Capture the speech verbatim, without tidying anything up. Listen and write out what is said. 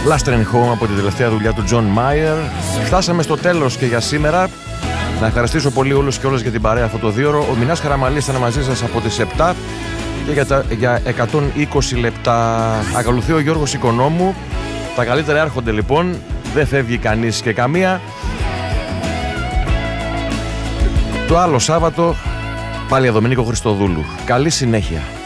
Last Train Home από την τελευταία δουλειά του John Mayer. Φτάσαμε στο τέλος και για σήμερα. Να ευχαριστήσω πολύ όλους και όλες για την παρέα αυτό το δύο ώρο. Ο Μινάς Χαραμαλής ήταν μαζί σας από τις επτά και για, τα, για εκατόν είκοσι λεπτά. Ακολουθεί ο Γιώργος Οικονόμου. Τα καλύτερα έρχονται λοιπόν. Δεν φεύγει κανείς και καμία. Το άλλο Σάββατο πάλι εδώ Νίκο Χριστοδούλου. Καλή συνέχεια.